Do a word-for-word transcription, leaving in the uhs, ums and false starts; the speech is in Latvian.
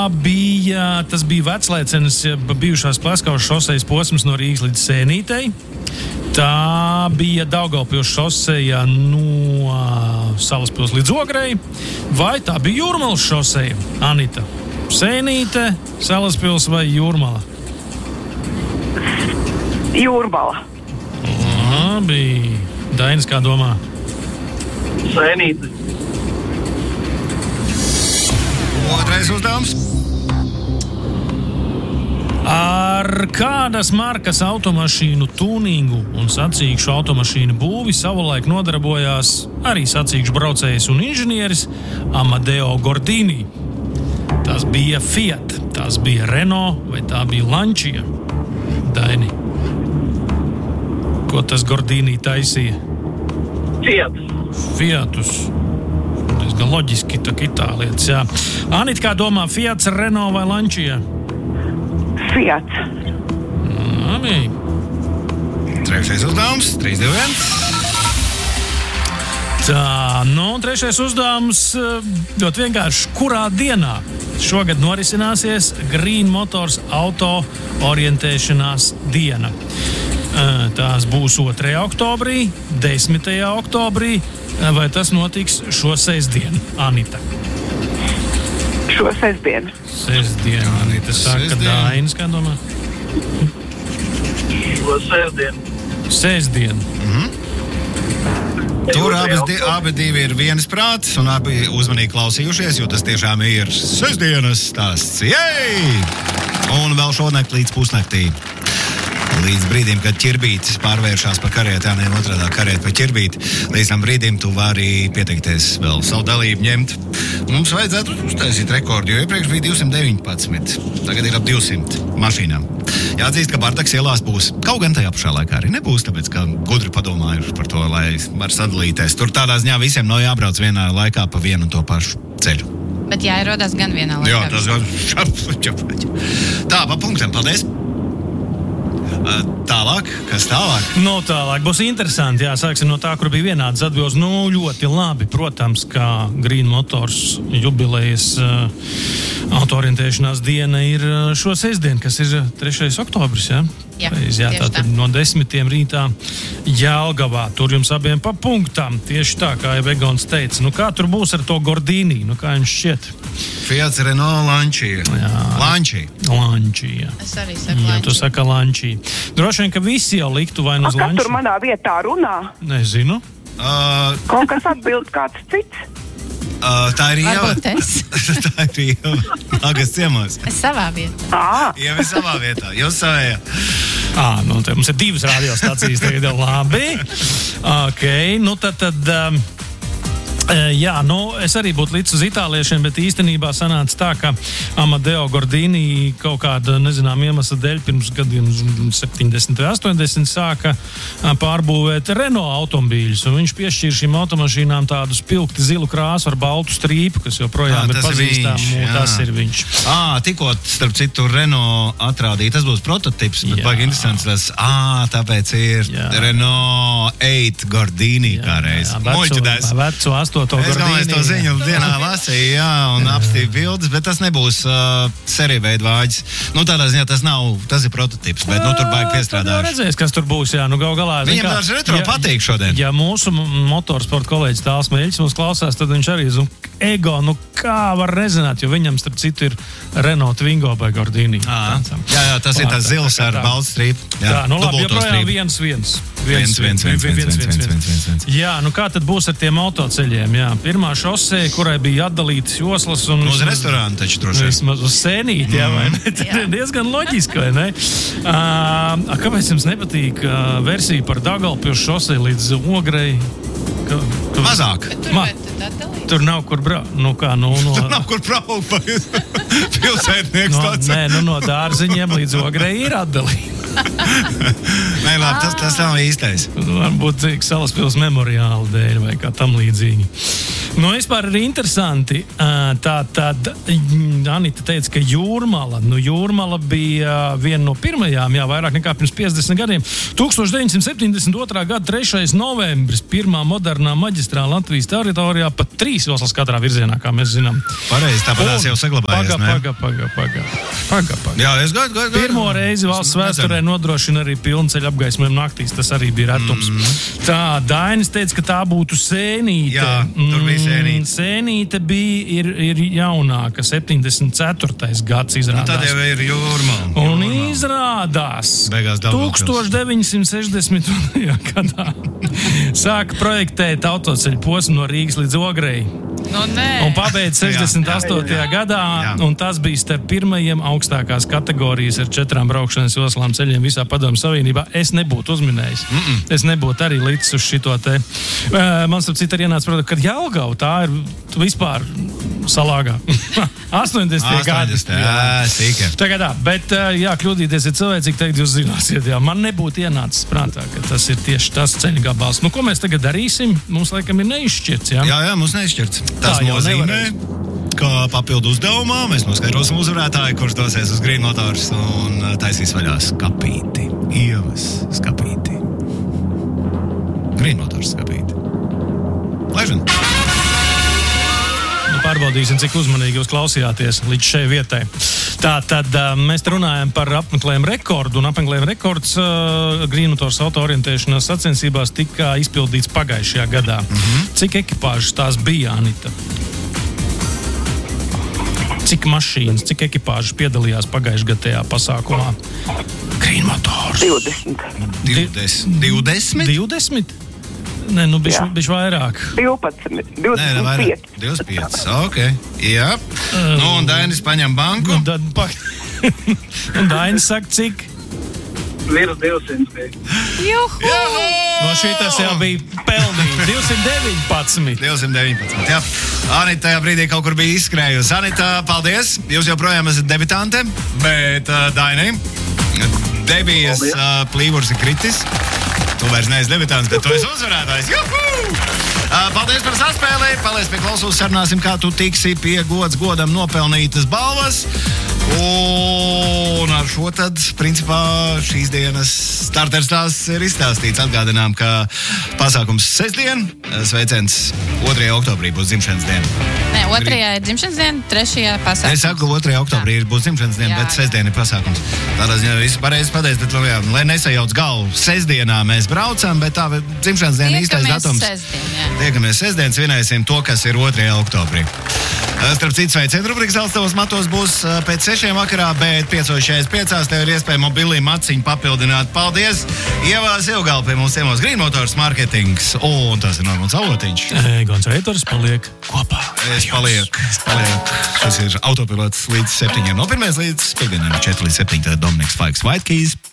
bija, tas bija Veclēcenes bijušās Pleskavas šosejas posms no Rīgas līdz Sēnītei. Tā bija Daugavpils šoseja no Salaspils līdz Ogrei. Vai tā bija Jūrmalas šoseja, Anita? Sēnīte, Salaspils vai Jūrmala? Jūrmala. Labi. Dainis, kā domā? Sēnīte. Otrais uzdevums. Ar kādas markas automašīnu tūningu un sacīkšu automašīnu būvi savulaik nodarbojās arī sacīkšu braucējs un inženieris Amadeo Gordini? Tas bija Fiat, tas bija Renault vai tā bija Lancia? Daini. Ko tas Gordini taisīja? Fiat. Fiatus. Diezgan loģiski, tā itālietis, jā. Anita, kā domā, Fiats, Renault vai Lancia? Fiat. Labi. Trešais uzdevums, trīs, divi, viens. Tā, nu, trešais uzdevums ļoti vienkārši. Kurā dienā šogad norisināsies Green Motors auto orientēšanās diena? Tās būs otrajā oktobrī, desmitajā oktobrī, vai tas notiks šo sestdienu, Anita? Šo sestdienu. Sestdienu, Anita saka, Dainis, kā domā? Šo sestdienu. Sestdienu. Mhm. Tur abas, di, abi divi ir vienas prāts un abi uzmanīgi klausījušies, jo tas tiešām ir sestdienas stāsts. Jej! Un vēl šonakt līdz pusnaktī. Līdz brīdim, kad ķirbītis pārvēršās par karieti, jā, ne otrādā karieti par ķirbīti, līdz tam brīdim tu vari pieteikties vēl savu dalību ņemt. Mums vajadzētu uztaisīt rekordu, jo iepriekš bija divsimt deviņpadsmit, tagad ir ap divsimt mašīnām. Jāatzīst, ka Bardaks ielās būs, kaut gan tajā pašā laikā arī nebūs, tāpēc, ka gudri padomājuši par to, lai var sadalīties. Tur tādā ziņā visiem nav jābrauc vienā laikā pa vienu un to pašu ceļu. Bet jāierodās gan vienā laikā. Jā, tas gan... Tā, pa punktiem, paldies! Tālāk, kas tālāk? Nu, tālāk būs interesanti, jā, sāksim no tā, kur bija vienāds atbildes. Nu, ļoti labi, protams, kā Green Motors jubilejas uh, autoorientēšanās diena ir šo sestdienu, kas ir trešais oktobris, jā? Jā, Reiz, jā, tā tad no desmitiem rītā Jelgavā. Tur jums abiem pa punktām. Tieši tā, kā jau Egons teica. Nu, kā tur būs ar to Gordini? Nu, kā jums šķiet? Fiats, Renault, Lancia. Lancia. Lancia. Es arī saku Lancia. Jā, tu saka Lancia. Droši vien, ka visi jau liktu vai nu uz Lancia. Kas tur manā vietā runā? Nezinu. Uh, Kaut kas atbild kāds cits? Uh, tā ir Ieva. Varbūt es. Tā ir Ieva. Agas ciemos. Es savā vietā. Ā, Ieva ir savā vietā. Jūs savējā. Ā, nu, te mums ir divas radiostacijas tagad jau labi. Ok, nu tad, tad um, jā, nu, es arī būtu līdz uz itāliešiem, bet īstenībā sanāca tā, ka Amadeo Gordini kaut kāda, nezinām, iemesla dēļ pirms gadiem septiņdesmit vai astoņdesmit sāka pārbūvēt Renault automobīļus, un viņš piešķīra šīm automašīnām tādu spilgti zilu krāsu ar baltu strīpu, kas joprojām Ā, ir pazīstām, un tas ir viņš. Ā, tikko, starp citu, Renault atrādīja, tas būs prototips, bet baigi interesants tas, ā, tāpēc ir jā. Renault astoņi Gordini kā reiz. Muļķudēs. Vecu astoto Es domāju, es to ziņu dienā lasīju, jā, un apstīju bildes, bet tas nebūs uh, serija veida vāģis. Nu, tādā ziņā tas nav, tas ir prototips, bet, nu, tur baigi piestrādājuši. Redzēs, kas tur būs, jā, nu, gal galā. Viņam tās retro patīk šodien. Ja mūsu motorsporta kolēģis Tāls Meļķis mums klausās, tad viņš arī zina, ego, nu, kā var rezināt, jo viņam, starp citu, ir Renault Twingo by Gordini. À, jā, jā, tas ir tas zils ar baltu strīpu. Jā, nu, labi, joprojām viens, viens. Viens, viens, viens, viens, viens, viens, viens. Jā, nu, kā tad būs ar tiem autoceļiem, jā? Pirmā šosē, kurai bija atdalītas joslas un... Uz restorānu taču droši vien. Vismaz uz Sēnīti, jā, vai ne? Tas ir diezgan loģiski, vai ne? Uh, kāpēc jums nepatīk uh, versija par Daugavpils šosei līdz Ogrei? Ka, ka... Mazāk. Bet tur, Ma... tur nav kur braukt. Nu, kā, nu, no... Tur nav kur braukt. Pilsētnieks no, tāds. Nē, nu, no Dārziņiem līdz Ogrei ir atdalīta. Nē, labi, tas, tas nav īstais. Varbūt Salaspils memoriāla dēļ vai kā tam līdzīgi. Nu, vispār ir interesanti. Tā tad Anita teica, ka Jūrmala, nu Jūrmala bija viena no pirmajām, jā, vairāk nekā pirms piecdesmit gadiem. tūkstoš deviņsimt septiņdesmit otrā gada trešais novembris, pirmā modernā maģistrāla Latvijas teritorijā, pat trīs joslas katrā virzienā, kā mēs zinām. Pareizi, tāpat tās jau saglabājies, paga, ne? paga, paga, paga, paga, paga. Jā, es gaidu, gaidu. Pirmo reizi valsts vēsturē nodrošina arī pilnceļa apgaismojumu naktīs, tas arī bija retums. Mm. Tā, Dainis teica, ka tā būtu Sēnīte. Jā, tur bija Sēnīte. Mm, Sēnīte bija, ir, ir jaunāka, septiņdesmit ceturtais gads izrādās. Nu, tad jau ir Jūrmala. Un izrādās, Beigās Daugavpils. tūkstoš deviņsimt sešdesmit pirmajā gadā sāka projektēt autoceļu posmu no Rīgas līdz Ogrei. Nu, nē. Un pabeidz sešdesmit astotajā gadā, Jā. un tas bija starp pirmajiem augstākās kategorijas ar četrām braukšanas joslām ceļiem visā Padomju Savienībā. Es nebūtu uzminējis. Mm -mm. Es nebūtu arī līdz uz šito te. Uh, man starp citu arī ienāca, protams, ka Jelgava tā ir vispār salāgā. astoņdesmitie gadi. Jā, sīkā. Tagad tā, bet, uh, jā, kļūdīties ir cilvēcīgi teikt, jūs zināsiet, jā. Man nebūtu ienācis prātā, ka tas ir tieši tas ceļa gabals. Nu, ko mēs tagad darīsim? Mums, laikam, ir neizšķirts, jā? Jā, jā, mums neizšķirts. Tas Tā jau nozīmē, nevarēs. ka papildu uzdevumā mēs noskaidrosim uzvarētāju, kurš dosies uz Green Motors un uh, taisīs vaļā skapīti. Ievas skapīti. Green Motors skapīti. Laižam! Nu, pārbaudīsim, cik uzmanīgi jūs klausījāties līdz šai vietai. Tā tad uh, mēs te runājam par apmeklējumu rekordu, un apmeklējumu rekords uh, Green Motors auto orientēšanās sacensībās tika izpildīts pagājušajā gadā. Mm-hmm. Cik ekipāžas tās bija, Anita? Cik mašīnas, cik ekipāžas piedalījās pagājušajā gadā tajā pasākumā? Green Motors. divdesmit. divdesmit. divdesmit? divdesmit? Nē, nu bišķi, Jā. bišķi vairāk. divpadsmit. Nē, ne divdesmit vairāk. pieci. divdesmit pieci. Ok. Jā. Nu, un Dainis paņem banku. Un, tad, pa... un Dainis saka, cik? Virs divsimt bija. Juhu! No šitas jau bija pelnīts. divsimt deviņpadsmit. divsimt deviņpadsmit, jā. Anita tajā brīdī kaut kur bija izskrējusi. Anita, paldies! Jūs joprojām esat debitante, bet uh, Daini, debijas uh, plīvurs ir kritis. Tu vairs neesi debitants, bet tu esi uzvarētājs. Juhu! Uh, paldies par saspēli! Paldies pie klausos, sarunāsim, kā tu tiksi pie gods godam nopelnītas balvas. Un ar šo tad, principā, šīs dienas starters tās ir izstāstīts. Atgādinām, ka pasākums sestdien, sveiciens otrajā oktobrī būs dzimšanas diena. Nē, otrajā ir dzimšanas diena, trešajā pasākums. Es saku, ka otrajā oktobrī būs dzimšanas diena, Jā. bet sestdien ir pasākums. Tādā ziņā viss pareizi pateicis, bet, jā, lai nesajauc galvu, sestdienā mēs braucam, bet tā dzimšanas diena īstais datums. Sestdien, jā. Tiekamies sestdien, svinēsim to, kas ir otrajā oktobrī. Starp citu, sveicienu rubrikas Zeltavas matos būs pēc sešiem vakarā, bet piecos četrdesmit piecās tev ir iespēja mobilī maciņu papildināt. Paldies! Ievās Ilgala pie mums ciemos Green Motors marketings, un tas ir Normons Avotiņš. Egons Reitors paliek kopā. Es palieku, es palieku. Šis ir autopilots līdz septiņiem. No pirmais līdz piekdienām četri līdz septiņi, tad Dominiks Faiks White Keys.